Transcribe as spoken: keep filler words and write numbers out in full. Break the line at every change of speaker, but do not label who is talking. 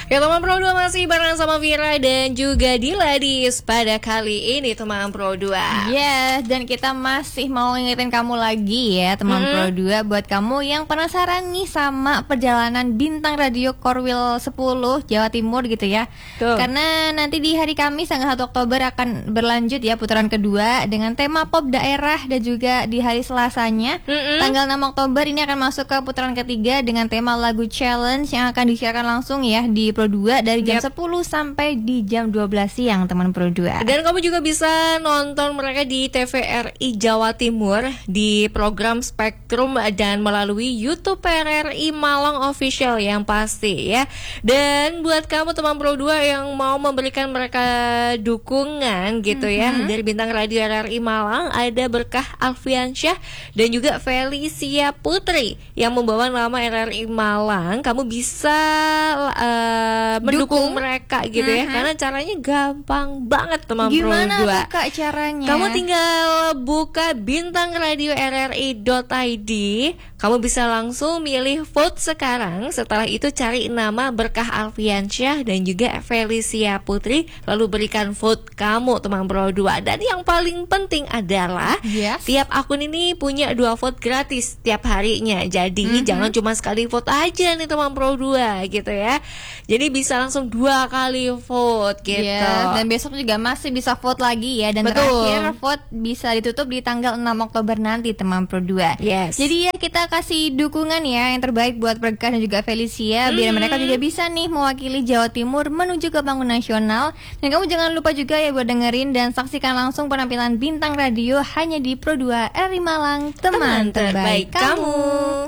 Ya teman Pro dua masih bareng sama Vira dan juga Diladis pada kali ini teman Pro dua.
Yes, dan kita masih mau ngingetin kamu lagi ya teman mm-hmm. Pro dua, buat kamu yang penasaran nih sama perjalanan Bintang Radio Korwil sepuluh Jawa Timur gitu ya. Tuh. Karena nanti di hari Kamis tanggal satu Oktober akan berlanjut ya putaran kedua dengan tema pop daerah, dan juga di hari Selasanya mm-hmm. tanggal enam Oktober ini akan masuk ke putaran ketiga dengan tema lagu challenge yang akan disiarkan langsung ya di Pro dua dari jam yep. sepuluh sampai di jam dua belas siang teman Pro dua.
Dan kamu juga bisa nonton mereka di T V R I Jawa Timur di program Spektrum dan melalui YouTube R R I Malang Official yang pasti ya. Dan buat kamu teman Pro dua yang mau memberikan mereka dukungan gitu mm-hmm. ya, dari Bintang Radio R R I Malang ada Berkah Alfiansyah dan juga Felicia Putri yang membawa nama R R I Malang. Kamu bisa uh, mendukung Dukung. mereka gitu uh-huh. ya, karena caranya gampang banget teman Pro dua.
Gimana tuh Kak caranya?
Kamu tinggal buka bintang radio r r i dot i d, kamu bisa langsung milih vote sekarang. Setelah itu cari nama Berkah Alfiansyah dan juga Felicia Putri, lalu berikan vote kamu teman Pro dua. Dan yang paling penting adalah yes. tiap akun ini punya dua vote gratis tiap harinya. Jadi mm-hmm. jangan cuma sekali vote aja nih teman Pro dua gitu ya. Jadi bisa langsung dua kali vote gitu.
Yes, dan besok juga masih bisa vote lagi ya. Dan Betul. terakhir vote bisa ditutup di tanggal enam Oktober nanti teman Pro dua.
Yes.
Jadi ya kita kasih dukungan ya yang terbaik buat Berkah dan juga Felicia, biar hmm. mereka juga bisa nih mewakili Jawa Timur menuju ke panggung nasional. Dan kamu jangan lupa juga ya buat dengerin dan saksikan langsung penampilan Bintang Radio hanya di Pro dua R R I Malang, teman, teman terbaik, terbaik kamu. kamu.